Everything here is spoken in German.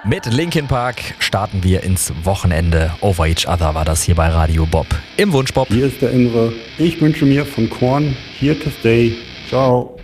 Mit Linkin Park starten wir ins Wochenende. Over Each Other war das hier bei Radio Bob. Im Wunschbob. Hier ist der Imre. Ich wünsche mir von Korn Here to Stay. Ciao.